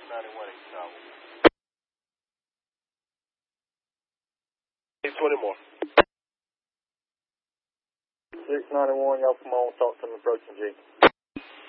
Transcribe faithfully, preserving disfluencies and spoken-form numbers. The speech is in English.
ninety-one, eight Tower. eight twenty more. six ninety-one, y'all come on, talk to me, approaching G.